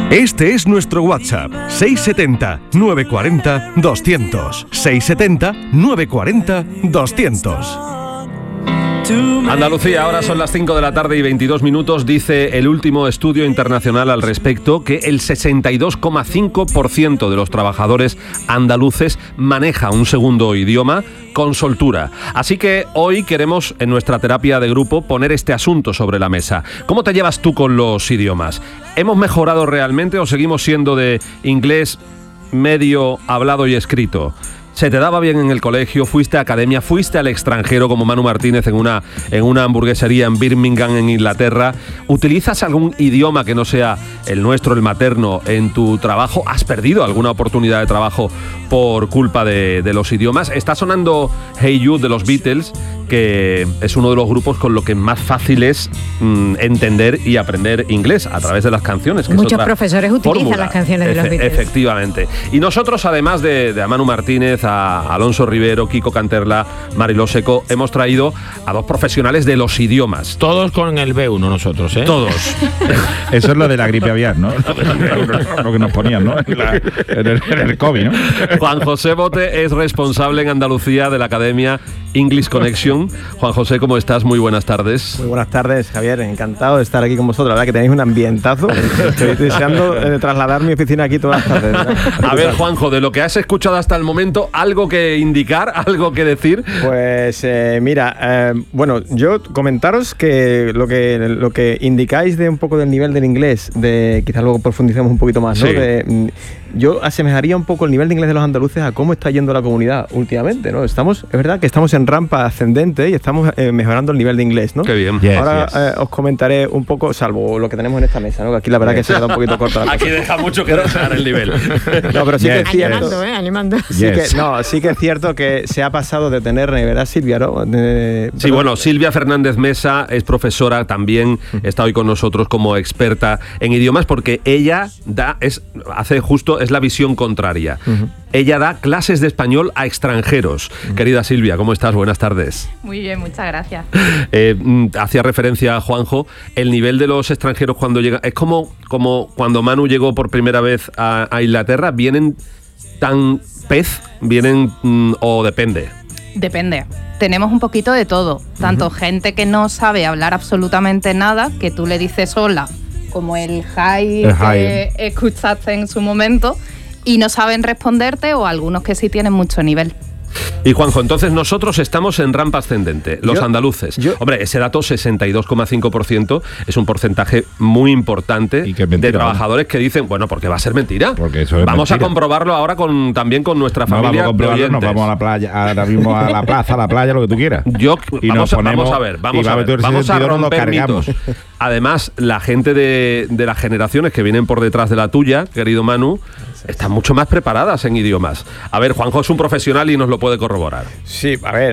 Este es nuestro WhatsApp, 670-940-200. 670-940-200. Andalucía, ahora son las 5 de la tarde y 22 minutos. Dice el último estudio internacional al respecto que el 62,5% de los trabajadores andaluces maneja un segundo idioma con soltura. Así que hoy queremos, en nuestra terapia de grupo, poner este asunto sobre la mesa. ¿Cómo te llevas tú con los idiomas? ¿Hemos mejorado realmente o seguimos siendo de inglés medio hablado y escrito? ¿Se te daba bien en el colegio? ¿Fuiste a academia? ¿Fuiste al extranjero como Manu Martínez en una hamburguesería en Birmingham, en Inglaterra? ¿Utilizas algún idioma que no sea el nuestro, el materno, en tu trabajo? ¿Has perdido alguna oportunidad de trabajo por culpa de los idiomas? Está sonando Hey Jude de los Beatles, que es uno de los grupos con lo que más fácil es entender y aprender inglés a través de las canciones. Que muchos profesores utilizan las canciones de los Beatles. Efectivamente. Y nosotros, además de Manu Martínez, a Alonso Rivero, Kiko Canterla, Mariló Seco, hemos traído a dos profesionales de los idiomas. Todos con el B1 nosotros, ¿eh? Todos. Eso es lo de la gripe aviar, ¿no? Lo que nos ponían, ¿no? En el COVID, ¿no? Juan José Bote es responsable en Andalucía de la Academia English Connection. Juan José, ¿cómo estás? Muy buenas tardes. Muy buenas tardes, Javier. Encantado de estar aquí con vosotros. La verdad que tenéis un ambientazo. Estoy deseando trasladar mi oficina aquí todas las tardes, ¿verdad? A ver, Juanjo, de lo que has escuchado hasta el momento, ¿algo que indicar? ¿Algo que decir? Pues mira, bueno, yo comentaros que lo que indicáis de un poco del nivel del inglés, quizás luego profundicemos un poquito más, ¿no? Sí. Yo asemejaría un poco el nivel de inglés de los andaluces a cómo está yendo la comunidad últimamente, ¿no? Es verdad que estamos en rampa ascendente y estamos mejorando el nivel de inglés, ¿no? Qué bien. Ahora os comentaré un poco, salvo lo que tenemos en esta mesa, ¿no? Que aquí la verdad que se queda un poquito corta la cosa. Aquí deja mucho que dejar el nivel. No, pero sí que es cierto. Animando. Sí que es cierto que se ha pasado de tener, ¿verdad, Silvia? ¿No? Sí, bueno, Silvia Fernández Mesa es profesora también, está hoy con nosotros como experta en idiomas, porque ella es la visión contraria. Ella da clases de español a extranjeros. Querida Silvia, ¿cómo estás? Buenas tardes. Muy bien, muchas gracias. Hacía referencia a Juanjo, el nivel de los extranjeros cuando llegan, es como cuando Manu llegó por primera vez a Inglaterra, ¿vienen tan pez? ¿Vienen o depende? Depende. Tenemos un poquito de todo. Tanto gente que no sabe hablar absolutamente nada, que tú le dices hola, como el hi que escuchaste en su momento, y no saben responderte, o algunos que sí tienen mucho nivel. Y Juanjo, entonces nosotros estamos en rampa ascendente, los andaluces. Hombre, ese dato, 62,5%, es un porcentaje muy importante de trabajadores que dicen, bueno, porque va a ser mentira. Porque eso es vamos mentira. A comprobarlo ahora también con nuestra familia. Vamos a comprobarlo, nos vamos a la playa, ahora mismo a la plaza, a la playa, lo que tú quieras. Vamos a romper mitos. Además, la gente de las generaciones que vienen por detrás de la tuya, querido Manu, están mucho más preparadas en idiomas. A ver, Juanjo es un profesional y nos lo puede corroborar. Sí, a ver,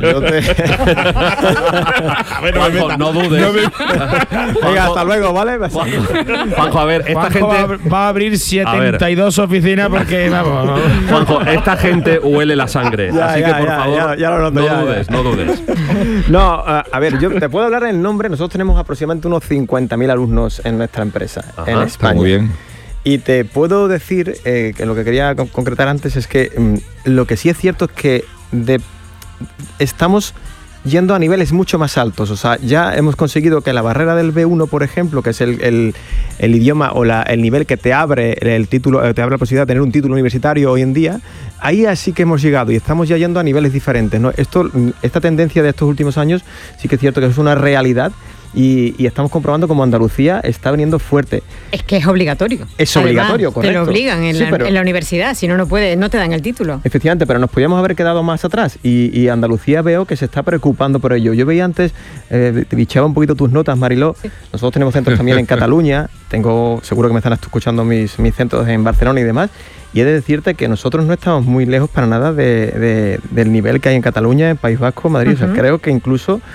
Juanjo, no dudes. Venga, hasta luego, ¿vale? Juanjo, a ver, esta gente va a abrir 72 oficinas porque, vamos. Juanjo, esta gente huele la sangre. Así que, por favor, no dudes. No, a ver, yo te puedo hablar en nombre. Nosotros tenemos aproximadamente unos 50.000 alumnos en nuestra empresa, en España. Está muy bien. Y te puedo decir que lo que quería concretar antes es que lo que sí es cierto es que estamos yendo a niveles mucho más altos. O sea, ya hemos conseguido que la barrera del B1, por ejemplo, que es el idioma o el nivel que te abre el título, te abre la posibilidad de tener un título universitario hoy en día, ahí así que hemos llegado y estamos ya yendo a niveles diferentes, ¿no? Esta tendencia de estos últimos años sí que es cierto que es una realidad. Y estamos comprobando como Andalucía está viniendo fuerte. Es que es obligatorio. Es obligatorio, correcto. Te lo obligan en la universidad, si no puedes, no te dan el título. Efectivamente, pero nos podíamos haber quedado más atrás y Andalucía veo que se está preocupando por ello. Yo veía antes, te bicheaba un poquito tus notas, Mariló. Sí. Nosotros tenemos centros también en Cataluña, seguro que me están escuchando mis centros en Barcelona y demás. Y he de decirte que nosotros no estamos muy lejos para nada del nivel que hay en Cataluña, en País Vasco, Madrid. O sea, creo que incluso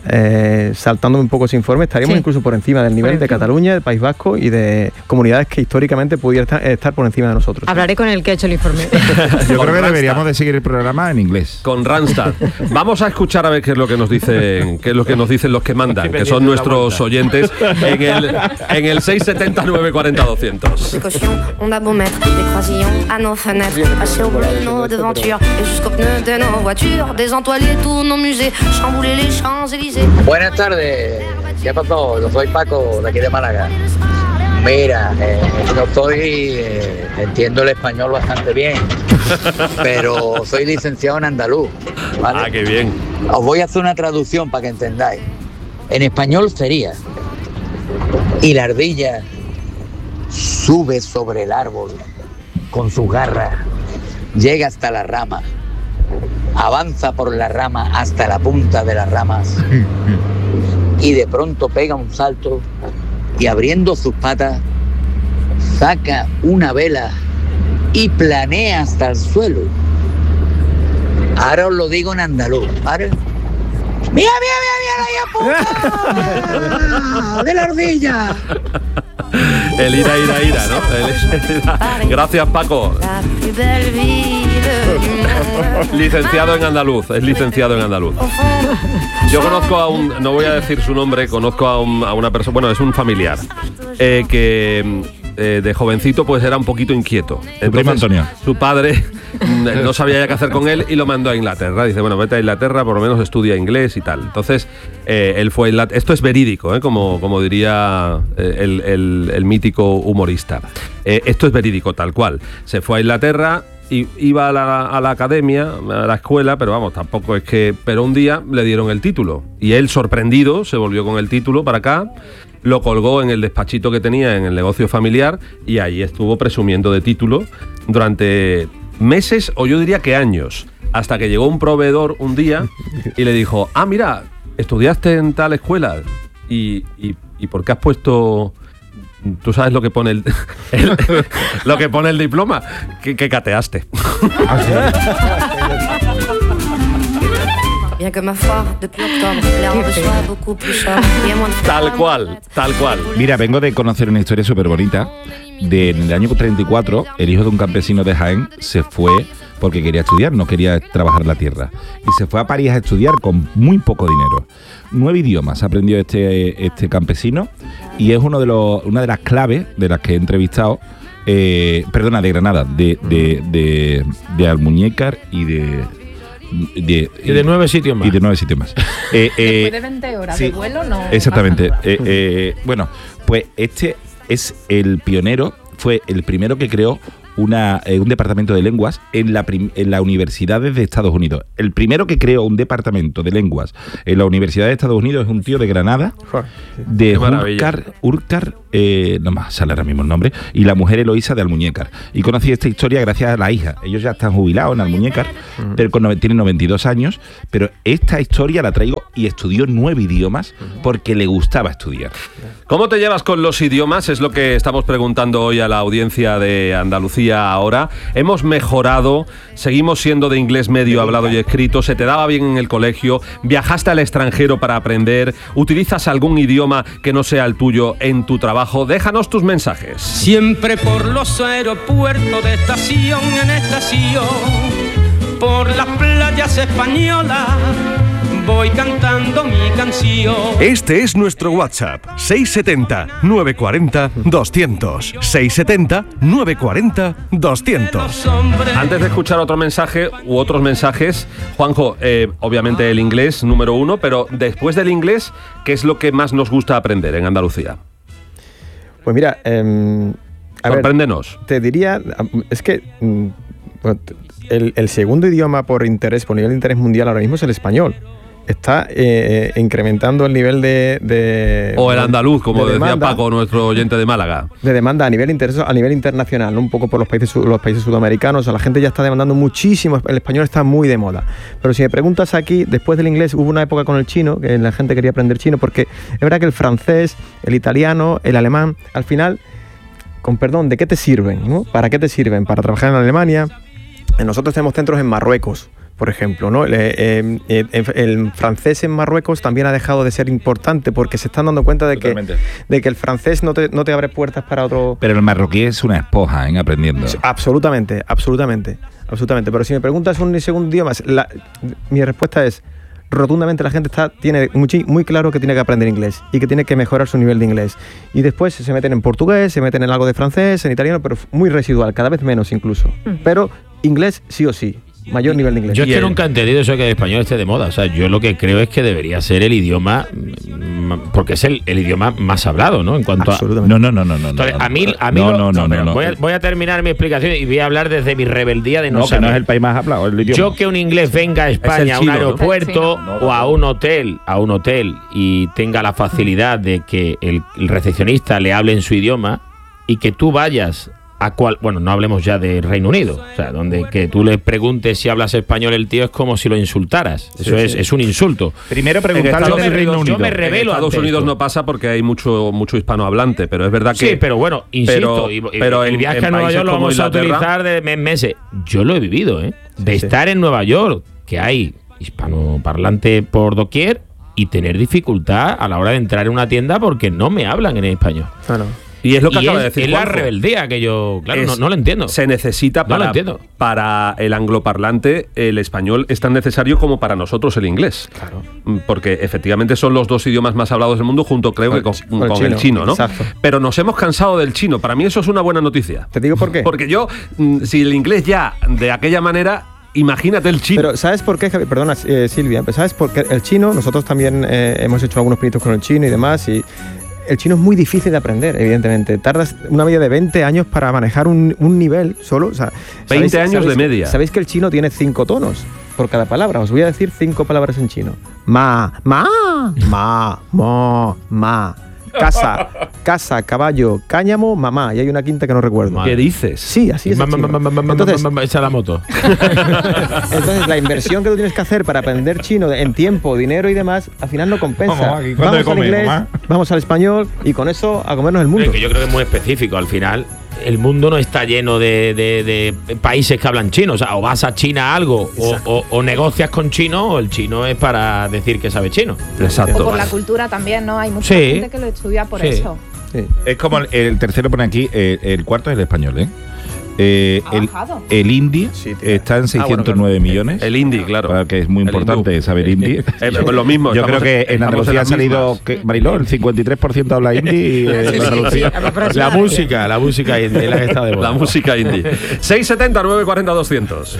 saltando un poco ese informe, estaríamos incluso por encima del nivel de Cataluña, del País Vasco y de comunidades que históricamente pudieran estar por encima de nosotros. Hablaré con el que ha hecho el informe. Yo creo que deberíamos de seguir el programa en inglés. Con Randstad. Vamos a escuchar a ver qué es lo que nos dicen, los que mandan, que son nuestros oyentes en el 670 940 200. On a beau mettre des croisillons à nos fenêtres, passer au bleu nos devantures et jusqu'aux pneus de nos voitures, désentoiler tous nos musées, chambouler les Champs-Élysées. Buenas tardes, ¿qué pasó? Yo soy Paco, de aquí de Málaga. Mira, entiendo el español bastante bien, pero soy licenciado en andaluz, ¿vale? Ah, qué bien. Os voy a hacer una traducción para que entendáis. En español sería: y la ardilla sube sobre el árbol con sus garras, llega hasta la rama, avanza por la rama hasta la punta de las ramas y de pronto pega un salto y abriendo sus patas saca una vela y planea hasta el suelo. Ahora os lo digo en andaluz, ¿vale? ¡Mira, la de la ardilla! El ira, ¿no? Gracias, Paco. Licenciado en andaluz, es licenciado en andaluz. Yo conozco no voy a decir su nombre, conozco a una persona, bueno, es un familiar, que de jovencito pues era un poquito inquieto. Entonces, Antonio. Su padre no sabía ya qué hacer con él y lo mandó a Inglaterra. Dice, bueno, vete a Inglaterra, por lo menos estudia inglés y tal. Entonces, él fue a Inglaterra. Esto es verídico, como diría el mítico humorista. Esto es verídico, tal cual. Se fue a Inglaterra y iba a la academia, a la escuela, pero vamos, tampoco es que... Pero un día le dieron el título y él, sorprendido, se volvió con el título para acá, lo colgó en el despachito que tenía en el negocio familiar y ahí estuvo presumiendo de título durante meses, o yo diría que años, hasta que llegó un proveedor un día y le dijo, mira, estudiaste en tal escuela y ¿por qué has puesto...? ¿Tú sabes lo que pone lo que pone el diploma? Que cateaste. Tal cual. Mira, vengo de conocer una historia súper bonita. En el año 34, el hijo de un campesino de Jaén se fue porque quería estudiar, no quería trabajar la tierra. Y se fue a París a estudiar con muy poco dinero. 9 idiomas aprendió este campesino y es una de las claves de las que he entrevistado, de Granada, de Almuñécar y de 9 sitios más. Y de 9 sitios más. Después de 20 horas de vuelo, no. Exactamente. Bueno, pues este es el pionero, fue el primero que creó un departamento de lenguas en la Universidades de Estados Unidos. El primero que creó un departamento de lenguas en la Universidad de Estados Unidos es un tío de Granada, de Urcar, no más sale ahora mismo el nombre, y la mujer Eloísa de Almuñécar. Y conocí esta historia gracias a la hija. Ellos ya están jubilados en Almuñécar, pero tienen 92 años, pero esta historia la traigo y estudió 9 idiomas porque le gustaba estudiar. ¿Cómo te llevas con los idiomas? Es lo que estamos preguntando hoy a la audiencia de Andalucía Ahora. ¿Hemos mejorado? ¿Seguimos siendo de inglés medio hablado y escrito? ¿Se te daba bien en el colegio? ¿Viajaste al extranjero para aprender? ¿Utilizas algún idioma que no sea el tuyo en tu trabajo? Déjanos tus mensajes. Siempre por los aeropuertos de estación en estación, por las playas españolas, voy cantando mi canción. Este es nuestro WhatsApp, 670-940-200. 670-940-200. Antes de escuchar otro mensaje u otros mensajes, Juanjo, obviamente el inglés número 1, pero después del inglés, ¿qué es lo que más nos gusta aprender en Andalucía? Pues mira, sorpréndenos. Te diría, es que el segundo idioma por nivel de interés mundial ahora mismo es el español. Está incrementando el nivel de o el andaluz, como de decía demanda, Paco, nuestro oyente de Málaga. De demanda a nivel internacional, ¿no? Un poco por los países sudamericanos. O sea, la gente ya está demandando muchísimo. El español está muy de moda. Pero si me preguntas aquí, después del inglés hubo una época con el chino, que la gente quería aprender chino, porque es verdad que el francés, el italiano, el alemán, al final, con perdón, ¿de qué te sirven? ¿No? ¿Para qué te sirven? Para trabajar en Alemania. Nosotros tenemos centros en Marruecos, por ejemplo, ¿no? El francés en Marruecos también ha dejado de ser importante porque se están dando cuenta de que el francés no te abre puertas para otro... Pero el marroquí es una esponja en aprendiendo. Absolutamente. Pero si me preguntas un segundo idioma, mi respuesta es... Rotundamente la gente tiene muy claro que tiene que aprender inglés y que tiene que mejorar su nivel de inglés. Y después se meten en portugués, se meten en algo de francés, en italiano, pero muy residual, cada vez menos incluso. Pero inglés sí o sí. Mayor nivel de inglés. Yo es que nunca he entendido eso de que el español esté de moda. O sea, yo lo que creo es que debería ser el idioma, porque es el idioma más hablado, ¿no? En cuanto absolutamente. No. Entonces, a mí voy a terminar mi explicación y voy a hablar desde mi rebeldía de no saber. Que no es el país más hablado, el idioma. Yo que un inglés venga a España, a un aeropuerto o a un hotel y tenga la facilidad de que el recepcionista le hable en su idioma y que tú vayas no hablemos ya de Reino Unido, o sea, donde que tú le preguntes si hablas español el tío es como si lo insultaras. Eso es un insulto. Primero preguntarlo del Reino Unido. Yo me revelo. En Estados Unidos no pasa porque hay mucho hispanohablante, pero es verdad que... Sí, pero bueno, insisto, pero el viaje a Nueva York lo vamos a utilizar de meses. Yo lo he vivido, de estar en Nueva York, que hay hispanoparlante por doquier, y tener dificultad a la hora de entrar en una tienda porque no me hablan en español. Claro. Y es lo que acaba de decir. Es la rebeldía que yo, no lo entiendo. Se necesita para el angloparlante, el español es tan necesario como para nosotros el inglés. Claro. Porque efectivamente son los dos idiomas más hablados del mundo, junto creo que con el chino, ¿no? Exacto. Pero nos hemos cansado del chino. Para mí eso es una buena noticia. Te digo por qué. Porque yo, si el inglés ya de aquella manera... Imagínate el chino. Pero ¿sabes por qué, Javier? Perdona, Silvia. ¿Sabes por qué el chino? Nosotros también hemos hecho algunos proyectos con el chino y demás, y el chino es muy difícil de aprender, evidentemente. Tardas una media de 20 años para manejar un nivel solo. O sea, 20 años de media. ¿Sabéis que el chino tiene 5 tonos por cada palabra? Os voy a decir 5 palabras en chino. Ma, casa, caballo, cáñamo, mamá. Y hay una quinta que no recuerdo. ¿Qué dices? Sí, así es. Entonces, echa la moto. Entonces, la inversión que tú tienes que hacer para aprender chino en tiempo, dinero y demás, al final no compensa. Vamos al inglés, vamos al español y con eso a comernos el mundo. Yo creo que es muy específico. Al final, el mundo no está lleno de países que hablan chino. O sea, o vas a China algo o negocias con chino, o el chino es para decir que sabe chino. Exacto. O por la cultura también, ¿no? Hay mucha gente que lo estudia por eso. Sí. Es como el tercero pone aquí, el cuarto es el español, el hindi está en 609 millones. El hindi, claro. Que es muy importante saber hindi. Lo mismo. Yo creo que en Andalucía ha salido, Mariló, el 53% habla hindi en Andalucía. La música hindi, la que está de moda. La música hindi. 670 940 200.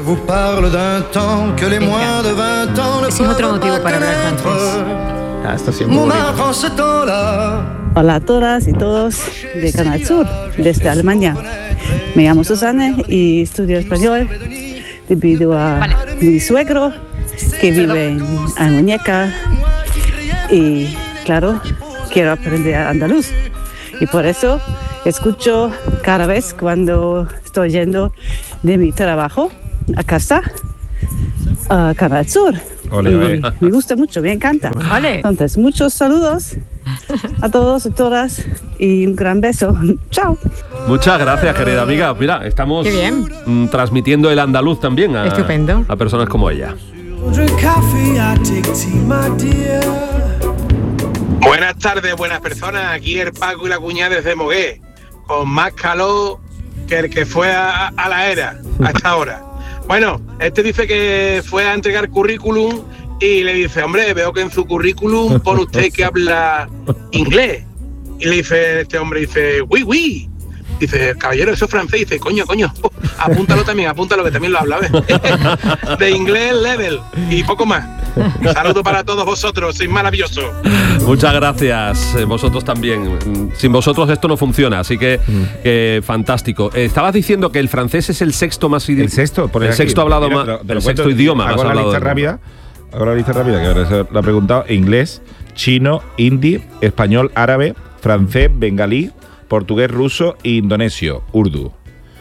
Ese es otro motivo para hablar francés. Esto sí es muy bonito. Hola a todas y todos de Canal Sur, desde Alemania. Me llamo Susana y estudio español debido a mi suegro que vive en Muñeca y, claro, quiero aprender andaluz. Y por eso escucho cada vez cuando estoy yendo de mi trabajo a casa a Canal Sur. Me gusta mucho, me encanta. Entonces, muchos saludos a todos y todas y un gran beso. Chao. Muchas gracias, querida amiga. Mira, estamos transmitiendo el andaluz también a personas como ella. Buenas tardes, buenas personas. Aquí el Paco y la cuñada desde Mogué, con más calor que el que fue a la era hasta ahora. Bueno, este dice que fue a entregar currículum y le dice, hombre, veo que en su currículum pone usted que habla inglés. Y le dice este hombre, dice, oui. Dice, caballero, eso es francés. Dice, coño, apúntalo que también lo habla, ¿ves? De inglés level y poco más. Saludo para todos vosotros, sois maravillosos. Muchas gracias, vosotros también. Sin vosotros esto no funciona, así que fantástico. Estabas diciendo que el francés es el sexto más idioma. El sexto hablado más. El sexto idioma más hablado. Hago la lista rápida, que ahora se lo ha preguntado: inglés, chino, hindi, español, árabe, francés, bengalí, portugués, ruso e indonesio, urdu.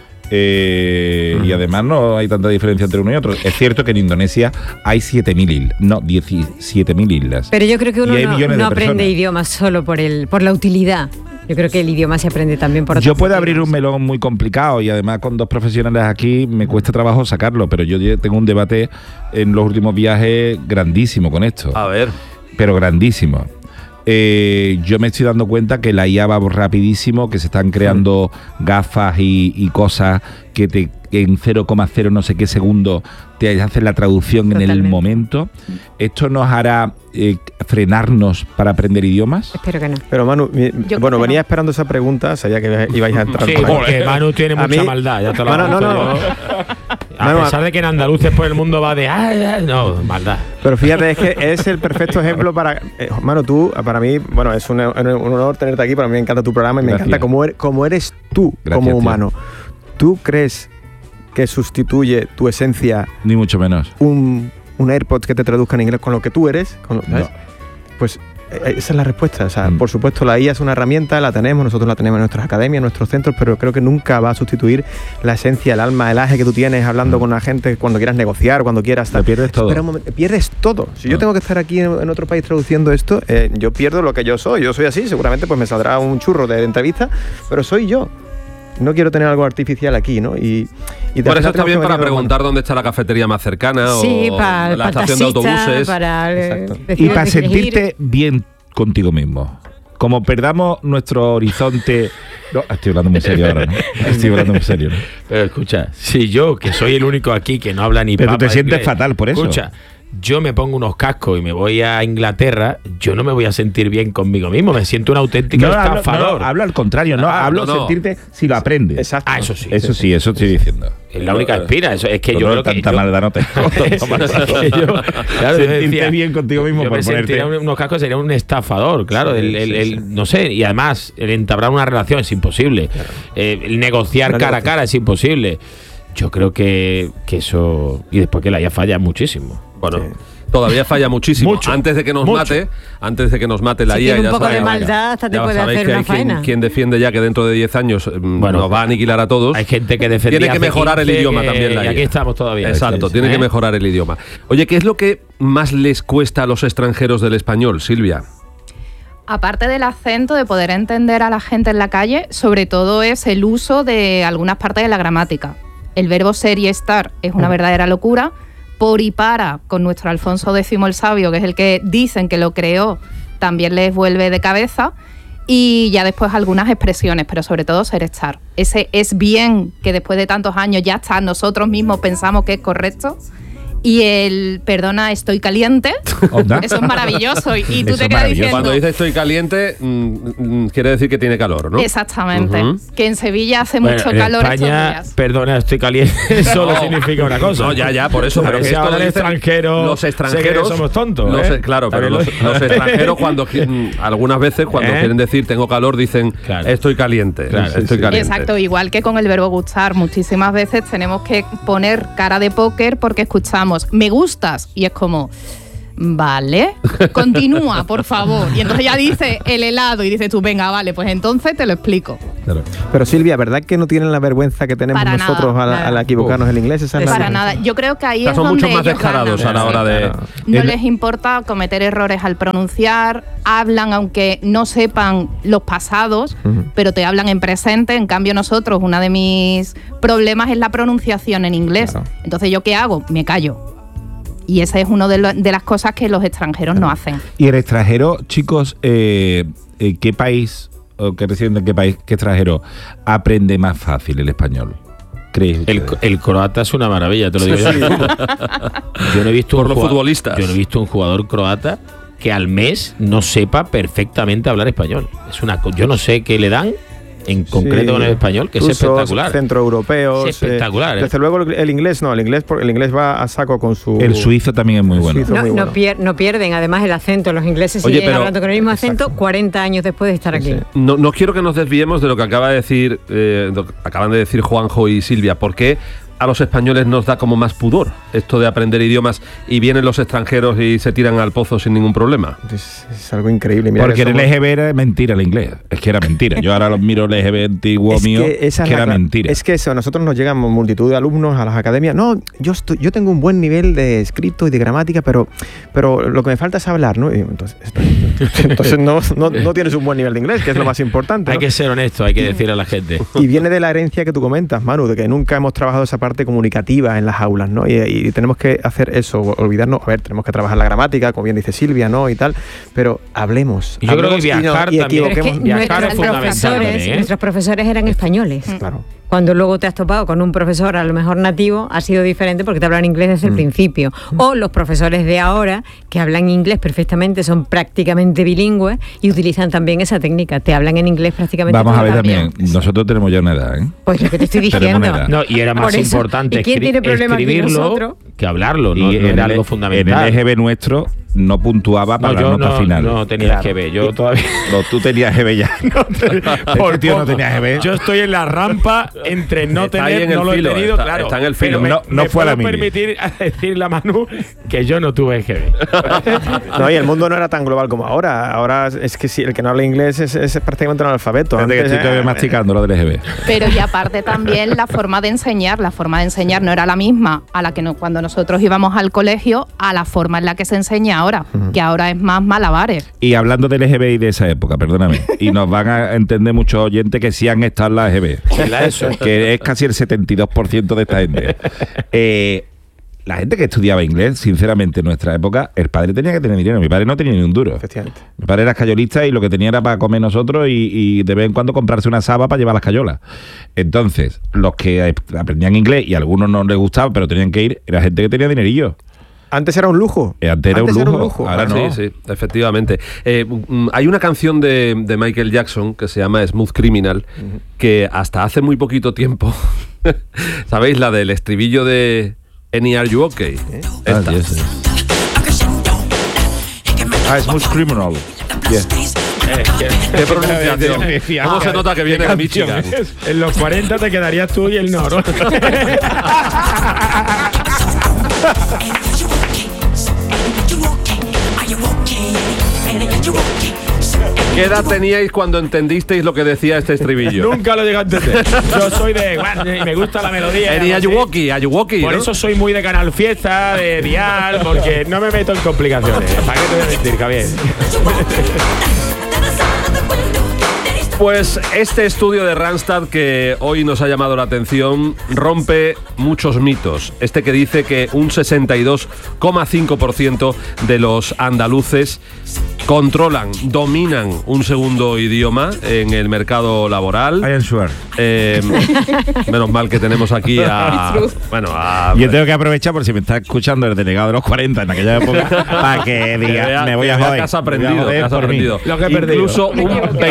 Y además no hay tanta diferencia entre uno y otro. Es cierto que en Indonesia hay 17.000 islas. Pero yo creo que uno no aprende idiomas solo por la utilidad. Yo creo que el idioma se aprende también por otros Yo puedo motivos. abrir un melón muy complicado y además con dos profesionales aquí me cuesta trabajo sacarlo, pero yo tengo un debate en los últimos viajes grandísimo con esto. A ver. Pero grandísimo. Yo me estoy dando cuenta que la IA va rapidísimo, que se están creando gafas y cosas que en 0,0 no sé qué segundo te hacen la traducción en el momento. ¿Esto nos hará frenarnos para aprender idiomas? Espero que no. Pero Manu, bueno, venía esperando esa pregunta, sabía que ibais a entrar. Sí, porque Manu tiene mucha maldad, ya te lo Manu, no. A pesar de que en andaluces por el mundo va de no, maldad. Pero fíjate, es que es el perfecto ejemplo para... Manu, tú, para mí, bueno, es un honor tenerte aquí, para mí me encanta tu programa y me encanta cómo eres tú. Gracias, como humano. Tío. ¿Tú crees que sustituye tu esencia? Ni mucho menos. Un AirPods que te traduzca en inglés con lo que tú eres, ¿sabes? Pues esa es la respuesta. O sea, por supuesto, la IA es una herramienta, la tenemos, nosotros la tenemos en nuestras academias, en nuestros centros, pero creo que nunca va a sustituir la esencia, el alma, el aje que tú tienes hablando con la gente cuando quieras negociar, cuando quieras. Lo pierdes todo. Espera un momento, pierdes todo. Si yo tengo que estar aquí en otro país traduciendo esto, yo pierdo lo que yo soy. Yo soy así, seguramente pues me saldrá un churro de entrevista, pero soy yo. No quiero tener algo artificial aquí, ¿no? Y por eso está bien para preguntar dónde está la cafetería más cercana o la estación de autobuses. Y para sentirte bien contigo mismo. Como perdamos nuestro horizonte... No, estoy hablando muy serio ahora, ¿no? Estoy hablando muy serio, ¿no? Pero escucha, si yo, que soy el único aquí que no habla ni pero tú te sientes fatal por eso. Escucha, yo me pongo unos cascos y me voy a Inglaterra, yo no me voy a sentir bien conmigo mismo, me siento un auténtico estafador. Hablo al contrario, hablo sentirte si lo aprendes. Exacto. Eso sí. Eso sí, eso estoy diciendo. Es la única espina, eso es que yo creo que tanta maldad no te claro, sentirte bien contigo mismo yo por me ponerte sentiría unos cascos, sería un estafador, claro, no sé, y además el entablar una relación es imposible, claro. El negociar cara a cara es imposible. Yo creo que eso, y después que la IA falla muchísimo. Bueno, todavía falla muchísimo. Antes de que nos mate la IA, un poco de maldad hasta te puede hacer una faena. Quien defiende ya que dentro de 10 años nos va a aniquilar a todos. Hay gente que defendía. Tiene que mejorar el idioma también la IA. Y aquí estamos todavía. Exacto, tiene que mejorar el idioma. Oye, ¿qué es lo que más les cuesta a los extranjeros del español, Silvia? Aparte del acento, de poder entender a la gente en la calle, sobre todo es el uso de algunas partes de la gramática. El verbo ser y estar es una verdadera locura. Por y para, con nuestro Alfonso X el Sabio, que es el que dicen que lo creó, también les vuelve de cabeza. Y ya después algunas expresiones, pero sobre todo ser estar. Ese es bien que después de tantos años ya está, nosotros mismos pensamos que es correcto. Y el perdona, estoy caliente, eso es maravilloso. Y tú te quedas diciendo... Cuando dice estoy caliente, quiere decir que tiene calor, ¿no? Exactamente. Que en Sevilla hace mucho calor estos días. Perdona, estoy caliente, solo significa una cosa. No, ya, por eso. Pero si ahora los extranjeros somos tontos. Claro, pero los extranjeros algunas veces cuando quieren decir tengo calor, dicen estoy caliente. Estoy caliente. Exacto, igual que con el verbo gustar. Muchísimas veces tenemos que poner cara de póker porque escuchamos me gustas y es como vale, continúa por favor, y entonces ya dice el helado y dices tú venga vale, pues entonces te lo explico. Claro. Pero Silvia, ¿verdad que no tienen la vergüenza que tenemos para nosotros nada, al equivocarnos el inglés? Esa es para nada, yo creo que ahí es son donde mucho más descarados a la hora de... No les importa cometer errores al pronunciar, hablan aunque no sepan los pasados, pero te hablan en presente. En cambio nosotros, uno de mis problemas es la pronunciación en inglés. Entonces ¿yo qué hago? Me callo. Y esa es una de las cosas que los extranjeros no hacen. Y el extranjero, chicos, ¿qué país o qué residente de qué país, qué extranjero aprende más fácil el español? ¿Creéis el croata es una maravilla, te lo digo yo. Yo no he visto futbolistas. Yo no he visto un jugador croata que al mes no sepa perfectamente hablar español. Yo no sé qué le dan en concreto con el español, que Rusos, es espectacular. Centroeuropeos. Es espectacular. Desde luego el inglés no, el inglés va a saco con su... El suizo también es muy bueno. No pierden además el acento, los ingleses siguen hablando con el mismo acento 40 años después de estar aquí. No quiero que nos desviemos de lo que acaban de decir Juanjo y Silvia, porque a los españoles nos da como más pudor esto de aprender idiomas y vienen los extranjeros y se tiran al pozo sin ningún problema? Es algo increíble. Mira, porque el LGB era mentira el inglés. Es que era mentira. Yo ahora los miro el LGB antiguo mío, que era mentira. Es que eso, a nosotros nos llegan multitud de alumnos a las academias. No, yo tengo un buen nivel de escrito y de gramática, pero lo que me falta es hablar, ¿no? Y entonces no tienes un buen nivel de inglés, que es lo más importante, ¿no? Hay que ser honesto, hay que decirle a la gente. Y viene de la herencia que tú comentas, Manu, de que nunca hemos trabajado esa parte comunicativa en las aulas, ¿no? Y tenemos que hacer eso, olvidarnos, tenemos que trabajar la gramática, como bien dice Silvia, ¿no? Y tal, pero hablemos. Y yo creo que viajar también. Viajar es fundamental también, ¿eh? Nuestros profesores eran españoles. Claro. Cuando luego te has topado con un profesor a lo mejor nativo, ha sido diferente porque te hablan inglés desde el principio. O los profesores de ahora, que hablan inglés perfectamente, son prácticamente bilingües y utilizan también esa técnica. Te hablan en inglés prácticamente. Vamos a ver también, nosotros tenemos ya una edad, ¿eh? Pues lo que te estoy diciendo. No, y era más importante escribirlo que hablarlo, ¿no? Era algo fundamental. En el EGB nuestro no puntuaba para la nota final. No tenía EGB, yo todavía... No, tú tenías EGB ya. Por tío no tenías EGB. Yo estoy en la rampa entre no tener, no lo he tenido, claro. Está en el filo. No fue la misma. Permitir decirle a Manu que yo no tuve EGB. No, y el mundo no era tan global como ahora. Ahora es que si el que no habla inglés es prácticamente un analfabeto. Antes que estoy todavía masticando lo del EGB. Pero y aparte también la forma de enseñar no era la misma a la que cuando nosotros íbamos al colegio, a la forma en la que se enseña ahora, que ahora es más malabares. Y hablando del EGB y de esa época, perdóname, y nos van a entender muchos oyentes que sí han estado en la EGB, que es casi el 72% de esta gente. La gente que estudiaba inglés, sinceramente, en nuestra época, el padre tenía que tener dinero. Mi padre no tenía ni un duro. Efectivamente. Mi padre era escayolista y lo que tenía era para comer nosotros y de vez en cuando comprarse una saba para llevar las cayolas. Entonces, los que aprendían inglés y a algunos no les gustaba, pero tenían que ir, era gente que tenía dinerillo. Antes era un lujo. Antes era un lujo. Ahora no. Sí, efectivamente. Hay una canción de Michael Jackson que se llama Smooth Criminal, que hasta hace muy poquito tiempo, ¿sabéis? La del estribillo de Any Are You Okay? Esta. Smooth Criminal. Yeah. ¿Qué pronunciación? ¿Cómo se nota que viene de Michigan? En los 40 te quedarías tú y el Noro. ¿Qué edad teníais cuando entendisteis lo que decía este estribillo? Nunca lo llegué a entender. Yo soy y me gusta la melodía. Ayuwoki, Por eso soy muy de Canal Fiesta, de Dial, porque no me meto en complicaciones. ¿Para qué te voy a mentir, Javier? Pues este estudio de Randstad que hoy nos ha llamado la atención rompe muchos mitos. Este que dice que un 62,5% de los andaluces dominan un segundo idioma en el mercado laboral. I am sure. Menos mal que tenemos aquí Yo tengo que aprovechar por si me está escuchando el delegado de los 40 en aquella época para que diga, me voy a joder. Que has aprendido. Lo que he Incluso un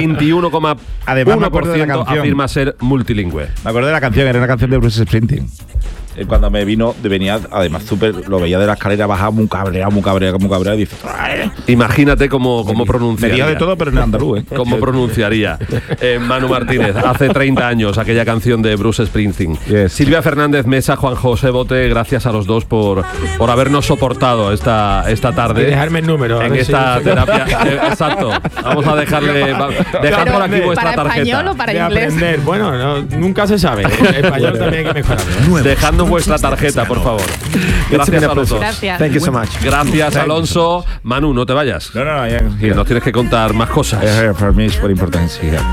21,1% afirma ser multilingüe. Me acuerdo de la canción, era una canción de Bruce Springsteen. Cuando me venía además lo veía de la escalera, bajaba muy cabreado y dice, imagínate cómo pronunciaría. Me dio de todo, pero en andaluz, ¿Cómo pronunciaría Manu Martínez hace 30 años aquella canción de Bruce Springsteen? Yes. Silvia Fernández Mesa, Juan José Bote, gracias a los dos por habernos soportado esta tarde. Y dejarme el número. En esta terapia. Exacto. Vamos a dejar por aquí vuestra tarjeta. ¿Para español o para inglés? Aprender. Bueno, nunca se sabe. Español también hay que mejorar. Dejadnos vuestra tarjeta, por favor. Gracias a los dos. Gracias. Thank you so much. Gracias, Alonso. Manu, no te vayas. No, que nos tienes que contar más cosas. Para mí es por importancia.